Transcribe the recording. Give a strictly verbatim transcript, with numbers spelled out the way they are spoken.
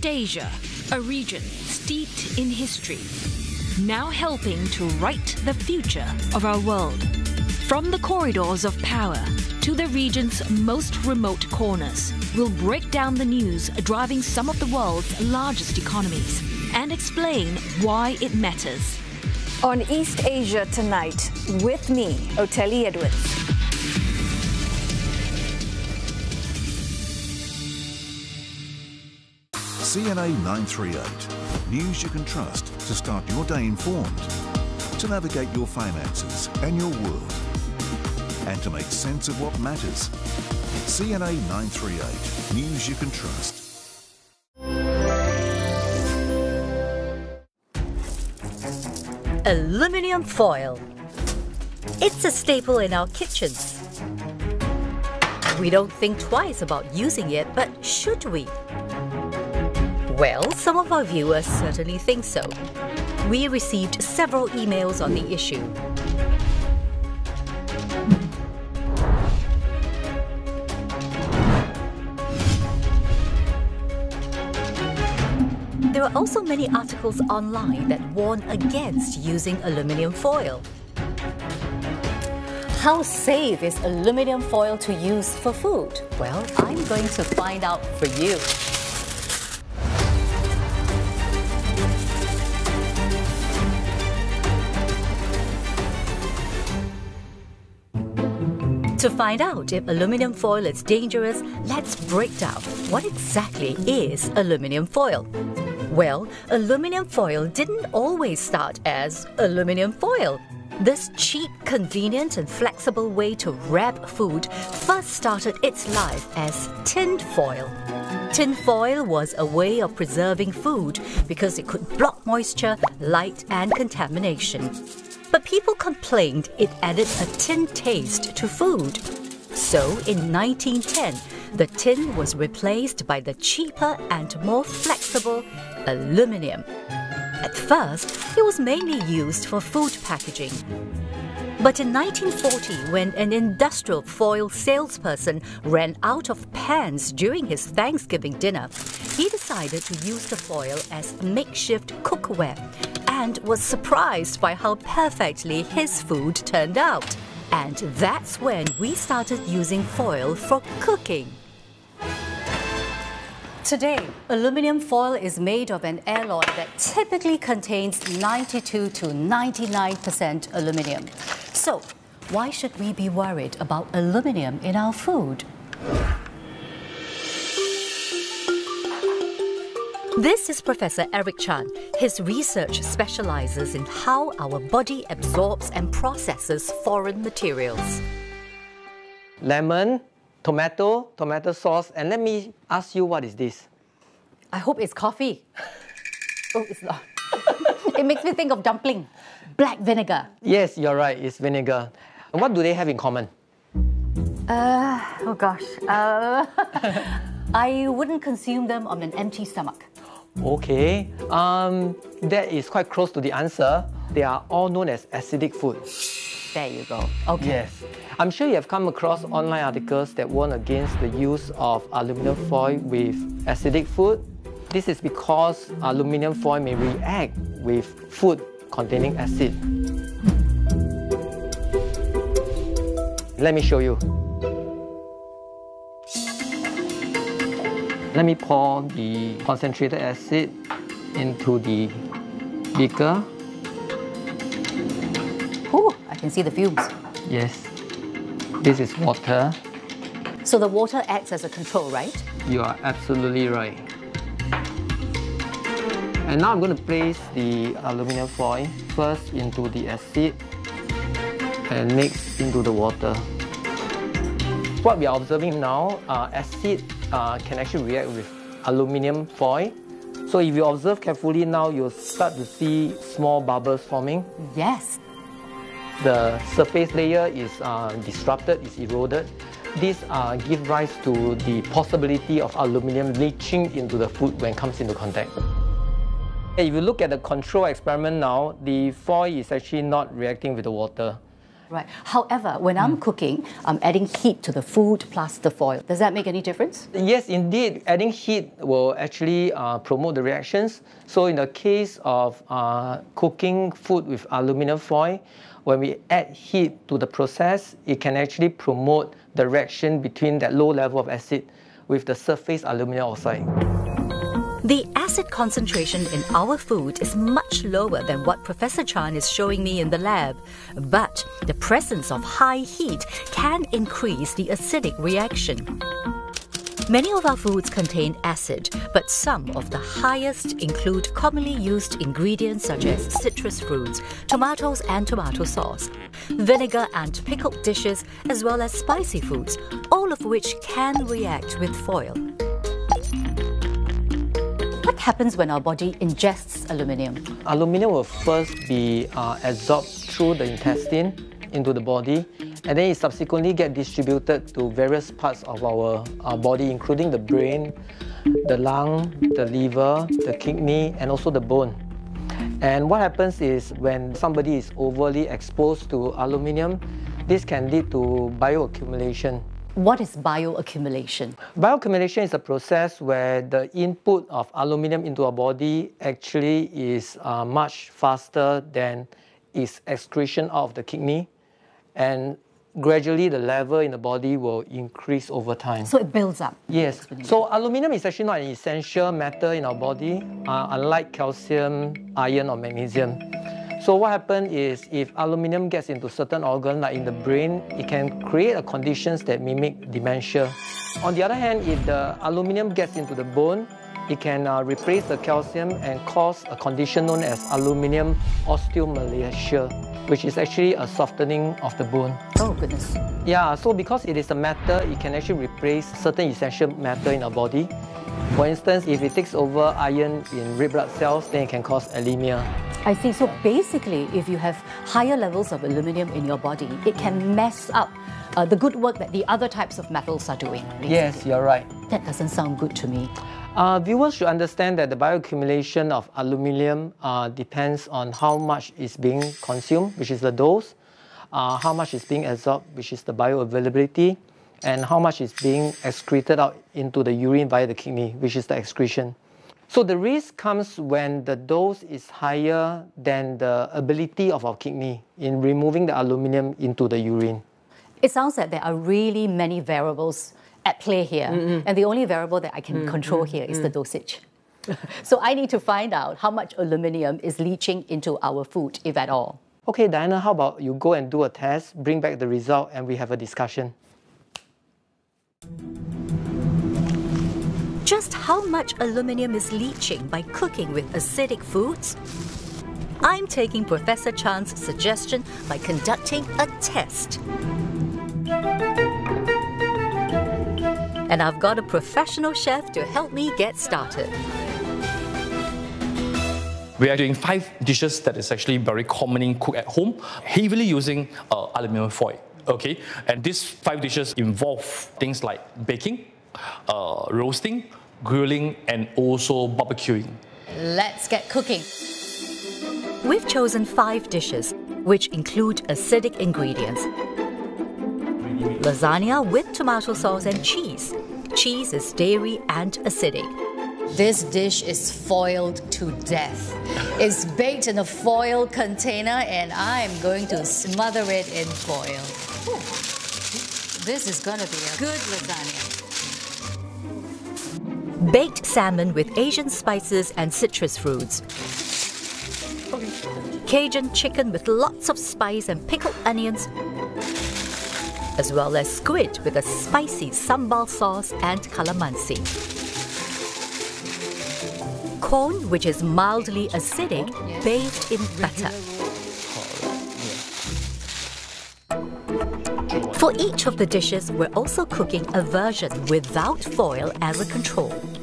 East Asia, a region steeped in history, now helping to write the future of our world. From the corridors of power to the region's most remote corners, we'll break down the news driving some of the world's largest economies and explain why it matters. On East Asia Tonight, with me, Oteli Edwards. C N A nine three eight. News you can trust to start your day informed, to navigate your finances and your world, and to make sense of what matters. C N A nine three eight. News you can trust. Aluminium foil. It's a staple in our kitchens. We don't think twice about using it, but should we? Well, some of our viewers certainly think so. We received several emails on the issue. There are also many articles online that warn against using aluminium foil. How safe is aluminium foil to use for food? Well, I'm going to find out for you. To find out if aluminium foil is dangerous, let's break down what exactly is aluminium foil. Well, aluminium foil didn't always start as aluminium foil. This cheap, convenient and flexible way to wrap food first started its life as tin foil. Tin foil was a way of preserving food because it could block moisture, light and contamination. But people complained it added a tin taste to food. So in nineteen ten, the tin was replaced by the cheaper and more flexible aluminium. At first, it was mainly used for food packaging. But in nineteen forty, when an industrial foil salesperson ran out of pans during his Thanksgiving dinner, he decided to use the foil as makeshift cookware and was surprised by how perfectly his food turned out. And that's when we started using foil for cooking. Today, aluminium foil is made of an alloy that typically contains ninety-two to ninety-nine percent aluminium. So, why should we be worried about aluminium in our food? This is Professor Eric Chan. His research specializes in how our body absorbs and processes foreign materials. Lemon, tomato, tomato sauce, and let me ask you, what is this? I hope it's coffee. Oh, it's not. It makes me think of dumpling. Black vinegar. Yes, you're right, it's vinegar. And what do they have in common? Uh, oh gosh. Uh, I wouldn't consume them on an empty stomach. Okay, um, that is quite close to the answer. They are all known as acidic food. There you go. Okay. Yes. I'm sure you have come across online articles that warn against the use of aluminium foil with acidic food. This is because aluminium foil may react with food containing acid. Let me show you. Let me pour the concentrated acid into the beaker. Ooh, I can see the fumes. Yes. This is water. So the water acts as a control, right? You are absolutely right. And now I'm going to place the aluminium foil first into the acid and next into the water. What we are observing now, uh, acid uh, can actually react with aluminium foil. So if you observe carefully now, you'll start to see small bubbles forming. Yes. The surface layer is uh, disrupted, is eroded. This uh, gives rise to the possibility of aluminium leaching into the food when it comes into contact. If you look at the control experiment now, the foil is actually not reacting with the water. Right. However, when I'm mm. cooking, I'm adding heat to the food plus the foil. Does that make any difference? Yes, indeed. Adding heat will actually uh, promote the reactions. So in the case of uh, cooking food with aluminium foil, when we add heat to the process, it can actually promote the reaction between that low level of acid with the surface aluminium oxide. The acid concentration in our food is much lower than what Professor Chan is showing me in the lab. But the presence of high heat can increase the acidic reaction. Many of our foods contain acid, but some of the highest include commonly used ingredients such as citrus fruits, tomatoes and tomato sauce, vinegar and pickled dishes, as well as spicy foods, all of which can react with foil. What happens when our body ingests aluminium? Aluminium will first be uh, absorbed through the intestine into the body, and then it subsequently gets distributed to various parts of our, our body, including the brain, the lung, the liver, the kidney, and also the bone. And what happens is when somebody is overly exposed to aluminium, this can lead to bioaccumulation. What is bioaccumulation? Bioaccumulation is a process where the input of aluminium into our body actually is uh, much faster than its excretion out of the kidney, and gradually the level in the body will increase over time. So it builds up? Yes. So aluminium is actually not an essential metal in our body, uh, unlike calcium, iron or magnesium. So what happens is if aluminium gets into certain organs, like in the brain, it can create a conditions that mimic dementia. On the other hand, if the aluminium gets into the bone, it can uh, replace the calcium and cause a condition known as aluminium osteomalacia, which is actually a softening of the bone. Oh, goodness. Yeah, so because it is a metal, it can actually replace certain essential matter in our body. For instance, if it takes over iron in red blood cells, then it can cause anemia. I see. So basically, if you have higher levels of aluminium in your body, it can mess up uh, the good work that the other types of metals are doing. Basically. Yes, you're right. That doesn't sound good to me. Uh, viewers should understand that the bioaccumulation of aluminium uh, depends on how much is being consumed, which is the dose, uh, how much is being absorbed, which is the bioavailability, and how much is being excreted out into the urine via the kidney, which is the excretion. So the risk comes when the dose is higher than the ability of our kidney in removing the aluminium into the urine. It sounds like there are really many variables at play here, mm-hmm. and the only variable that I can mm-hmm. control here is mm-hmm. the dosage. So I need to find out how much aluminium is leaching into our food, if at all. Okay, Diana, how about you go and do a test, bring back the result, and we have a discussion. Just how much aluminium is leaching by cooking with acidic foods? I'm taking Professor Chan's suggestion by conducting a test. And I've got a professional chef to help me get started. We are doing five dishes that is actually very commonly cooked at home, heavily using uh, aluminium foil. Okay, and these five dishes involve things like baking, uh, roasting, grilling, and also barbecuing. Let's get cooking. We've chosen five dishes, which include acidic ingredients. Lasagna with tomato sauce and cheese. Cheese is dairy and acidic. This dish is foiled to death. It's baked in a foil container and I'm going to smother it in foil. Ooh. This is going to be a good lasagna. Baked salmon with Asian spices and citrus fruits. Cajun chicken with lots of spice and pickled onions, as well as squid with a spicy sambal sauce and calamansi. Corn, which is mildly acidic, bathed in butter. For each of the dishes, we're also cooking a version without foil as a control.